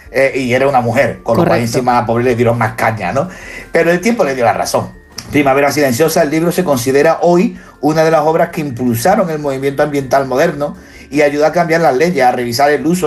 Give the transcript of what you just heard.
y era una mujer, con lo cual encima a pobre le dieron más caña, ¿no? Pero el tiempo le dio la razón. Primavera Silenciosa, el libro se considera hoy una de las obras que impulsaron el movimiento ambiental moderno y ayuda a cambiar las leyes, a revisar el uso